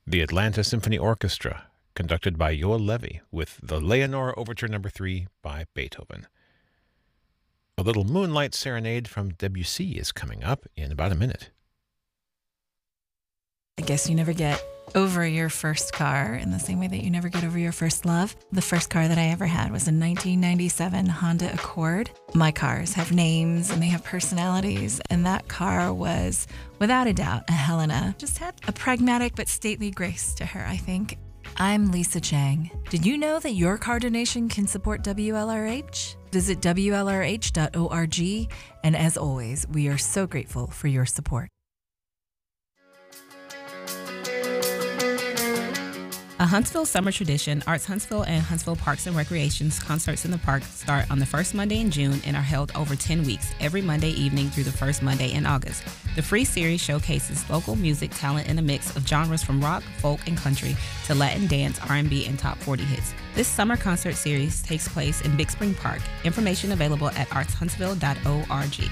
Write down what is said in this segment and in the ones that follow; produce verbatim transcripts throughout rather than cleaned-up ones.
The Atlanta Symphony Orchestra, conducted by Joel Levy, with the Leonore Overture Number three by Beethoven. A little Moonlight Serenade from Debussy is coming up in about a minute. I guess you never get over your first car in the same way that you never get over your first love. The first car that I ever had was a nineteen ninety-seven Honda Accord. My cars have names and they have personalities, and that car was, without a doubt, a Helena. Just had a pragmatic but stately grace to her, I think. I'm Lisa Chang. Did you know that your car donation can support W L R H? Visit W L R H dot org, and as always, we are so grateful for your support. A Huntsville summer tradition, Arts Huntsville and Huntsville Parks and Recreation's Concerts in the Park start on the first Monday in June and are held over ten weeks, every Monday evening through the first Monday in August. The free series showcases local music talent in a mix of genres from rock, folk, and country to Latin dance, R and B, and top forty hits. This summer concert series takes place in Big Spring Park. Information available at arts huntsville dot org.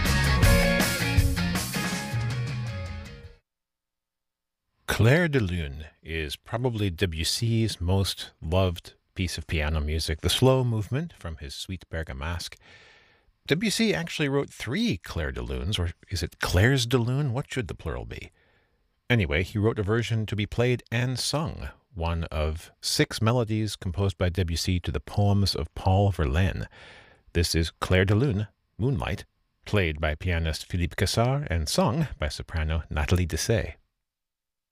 Clair de Lune is probably Debussy's most loved piece of piano music, the slow movement from his Suite Bergamasque. Debussy actually wrote three Clair de Lunes, or is it Clairs de Lune? What should the plural be? Anyway, he wrote a version to be played and sung, one of six melodies composed by Debussy to the poems of Paul Verlaine. This is Clair de Lune, Moonlight, played by pianist Philippe Cassar and sung by soprano Nathalie Dessay.